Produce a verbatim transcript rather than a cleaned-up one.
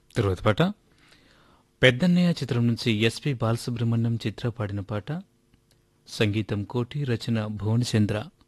తరువాత పాట పెద్దన్నయ్య చిత్రం నుంచి ఎస్పి బాలసుబ్రహ్మణ్యం చిత్ర పాడిన పాట. సంగీతం కోటి, రచన భువనచంద్ర.